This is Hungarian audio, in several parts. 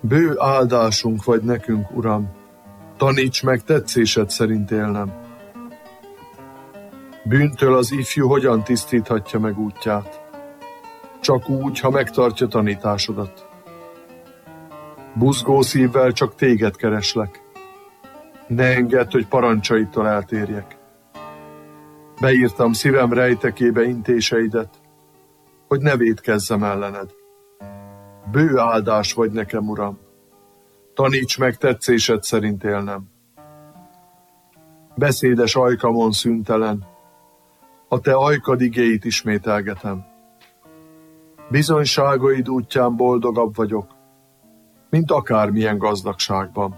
Bő áldásunk vagy nekünk, Uram, taníts meg tetszésed szerint élnem. Bűntől az ifjú hogyan tisztíthatja meg útját? Csak úgy, ha megtartja tanításodat. Buzgó szívvel csak téged kereslek. Ne engedd, hogy parancsaitól eltérjek. Beírtam szívem rejtekébe intéseidet, hogy ne vétkezzem ellened. Bő áldás vagy nekem, Uram, taníts meg tetszésed szerint élnem. Beszédes ajkamon szüntelen, a te ajkad igéit ismételgetem. Bizonyságaid útján boldogabb vagyok, mint akármilyen gazdagságban.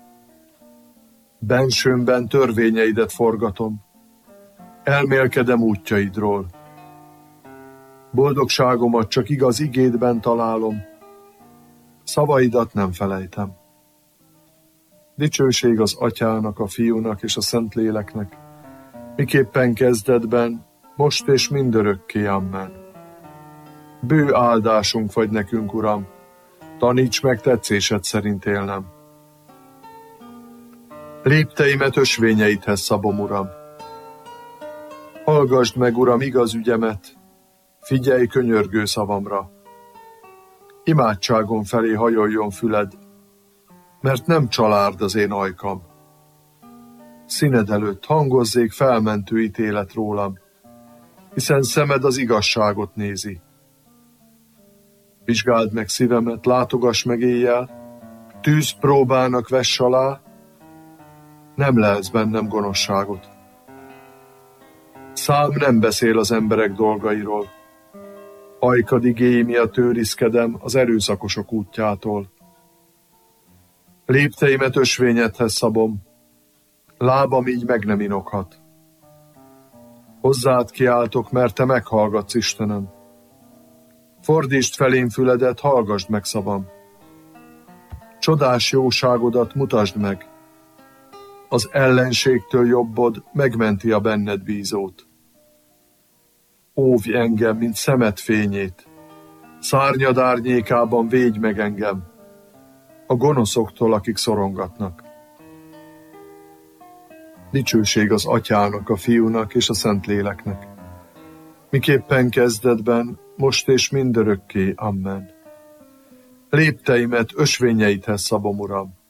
Bensőmben törvényeidet forgatom, elmélkedem útjaidról. Boldogságomat csak igaz igédben találom, szavaidat nem felejtem. Dicsőség az Atyának, a Fiúnak és a Szentléleknek, miképpen kezdetben, most és mindörökké, amen. Bő áldásunk vagy nekünk, Uram, taníts meg tetszésed szerint élnem. Lépteimet ösvényeidhez szabom, Uram. Hallgasd meg, Uram, igaz ügyemet, figyelj könyörgő szavamra. Imádságom felé hajoljon füled, mert nem csalárd az én ajkam. Színed előtt hangozzék felmentő ítélet rólam, hiszen szemed az igazságot nézi. Vizsgáld meg szívemet, látogass meg éjjel, tűzpróbának vess alá, nem lehetsz bennem gonoszságot. Szám nem beszél az emberek dolgairól, ajkad igéi miatt őrizkedem az erőszakosok útjától. Lépteimet ösvényedhez szabom, lábam így meg nem inokhat. Hozzád kiáltok, mert te meghallgatsz, Istenem. Fordítsd felém füledet, hallgasd meg szavam. Csodás jóságodat mutasd meg. Az ellenségtől jobbod megmenti a benned bízót. Óvj engem, mint szemed fényét. Szárnyad árnyékában védj meg engem a gonoszoktól, akik szorongatnak. Dicsőség az Atyának, a Fiúnak és a Szentléleknek, miképpen kezdetben, most és mindörökké, amen. Lépteimet ösvényeidhez szabom, Uram.